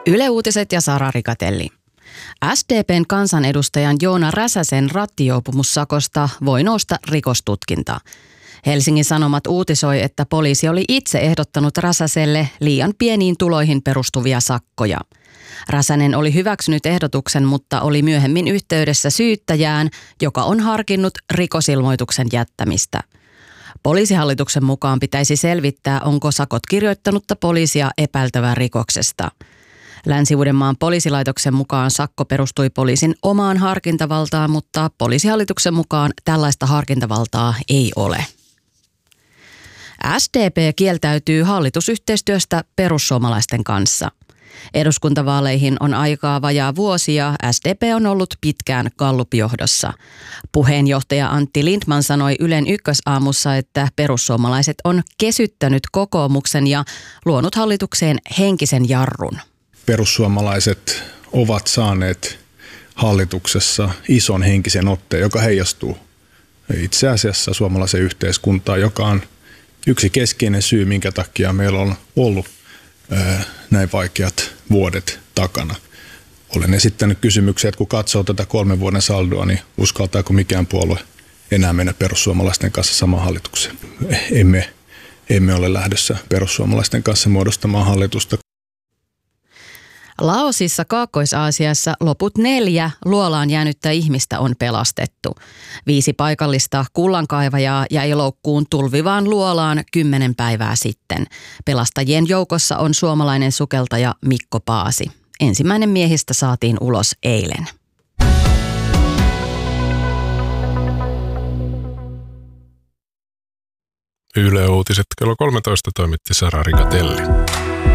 Yle Uutiset ja Sara Rikatelli. SDP:n kansanedustajan Joona Räsäsen rattijuopumussakosta voi nousta rikostutkinta. Helsingin Sanomat uutisoi, että poliisi oli itse ehdottanut Räsäselle liian pieniin tuloihin perustuvia sakkoja. Räsänen oli hyväksynyt ehdotuksen, mutta oli myöhemmin yhteydessä syyttäjään, joka on harkinnut rikosilmoituksen jättämistä. Poliisihallituksen mukaan pitäisi selvittää, onko sakot kirjoittanutta poliisia epäiltävää rikoksesta. Länsi-Uudenmaan poliisilaitoksen mukaan sakko perustui poliisin omaan harkintavaltaan, mutta poliisihallituksen mukaan tällaista harkintavaltaa ei ole. SDP kieltäytyy hallitusyhteistyöstä perussuomalaisten kanssa. Eduskuntavaaleihin on aikaa vajaa vuosi ja SDP on ollut pitkään Gallup-johdossa. Puheenjohtaja Antti Lindtman sanoi Ylen Ykkösaamussa, että perussuomalaiset on kesyttänyt kokoomuksen ja luonut hallitukseen henkisen jarrun. Perussuomalaiset ovat saaneet hallituksessa ison henkisen otteen, joka heijastuu itse asiassa suomalaisen yhteiskuntaan, joka on yksi keskeinen syy, minkä takia meillä on ollut näin vaikeat vuodet takana. Olen esittänyt kysymyksiä, että kun katsoo tätä 3 vuoden saldoa, niin uskaltaako mikään puolue enää mennä perussuomalaisten kanssa samaan hallitukseen? Emme ole lähdössä perussuomalaisten kanssa muodostamaan hallitusta. Laosissa Kaakkois-Aasiassa loput 4 luolaan jäänyttä ihmistä on pelastettu. 5 paikallista kullankaivajaa jäi loukkuun tulvivaan luolaan 10 päivää sitten. Pelastajien joukossa on suomalainen sukeltaja Mikko Paasi. Ensimmäinen miehistä saatiin ulos eilen. Yle Uutiset kello 13 toimitti Sara Rikatelli.